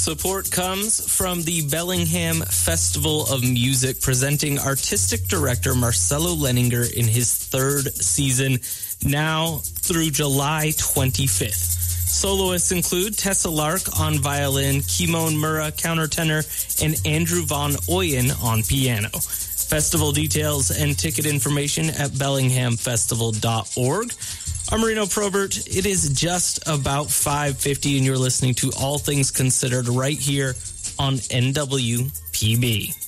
Support comes from the Bellingham Festival of Music, presenting artistic director Marcelo Leninger in his third season, now through July 25th. Soloists include Tessa Lark on violin, Kimon Murrah countertenor, and Andrew Von Oyen on piano. Festival details and ticket information at bellinghamfestival.org. I'm Marino Probert. It is just about 5:50, and you're listening to All Things Considered right here on NWPB.